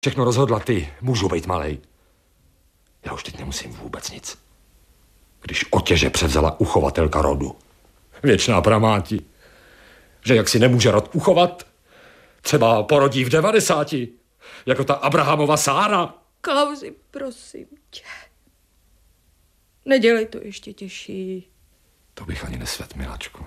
Všechno rozhodla ty, můžu být malej. Já už teď nemusím vůbec nic. Když otěže převzala uchovatelka rodu. Věčná pramáti. Že jak si nemůže rod uchovat, třeba porodí v 90, jako ta Abrahamova Sára. Klausi, prosím tě. Nedělej to ještě těžší. To bych ani nesvět, miláčku.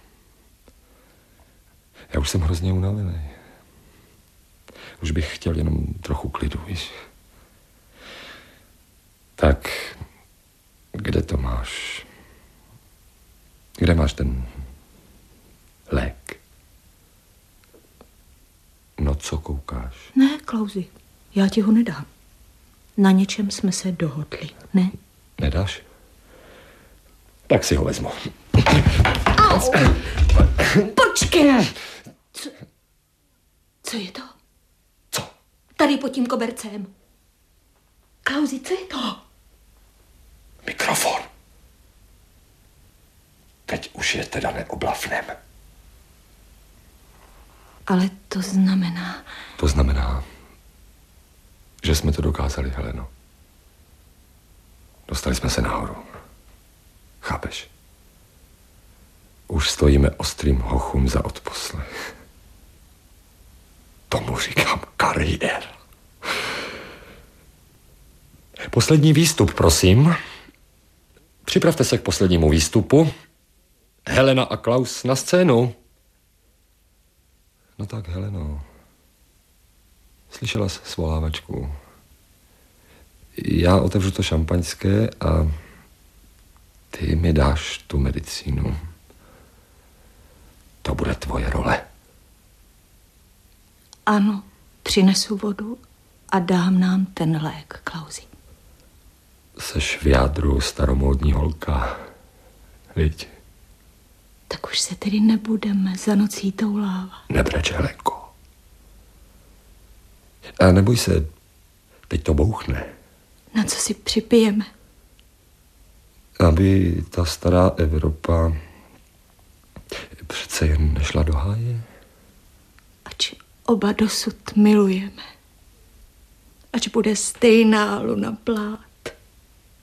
Já už jsem hrozně unavený. Už bych chtěl jenom trochu klidu, víš. Tak, kde to máš? Kde máš ten lék? No, co koukáš? Ne, Klausi, já ti ho nedám. Na něčem jsme se dohodli, ne? Nedáš? Tak si ho vezmu. Au! Počkej! Co je to? Co? Tady pod tím kobercem. Klausi, co je to? Mikrofon. Teď už je teda neoblafnem. Ale to znamená... To znamená, že jsme to dokázali, Heleno. Dostali jsme se nahoru. Chápeš? Už stojíme ostrým hochům za odposlech. Tomu říkám kariéra. Poslední výstup, prosím. Připravte se k poslednímu výstupu. Helena a Klaus na scénu. No tak, Heleno. Slyšela jsi svolávačku. Já otevřu to šampaňské a ty mi dáš tu medicínu. To bude tvoje role. Ano, přinesu vodu a dám nám ten lék, Klausi. Seš v jádru staromódní holka, viď? Tak už se tedy nebudeme za nocí toulávat. Nebreč, Helenko. A neboj se, teď to bouchne. Na co si připijeme? Aby ta stará Evropa přece jen nešla do háje. Ač oba dosud milujeme. Ač bude stejná luna plát.